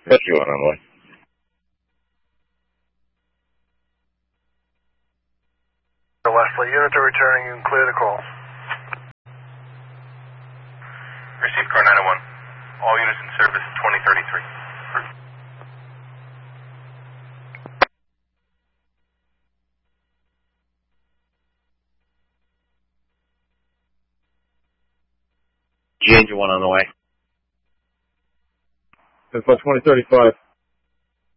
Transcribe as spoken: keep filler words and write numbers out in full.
Rescue one on the way. Wesley, unit to returning and clear the call. Received car nine oh one. All units in service twenty thirty-three. G Engine one on the way. It's about twenty thirty-five.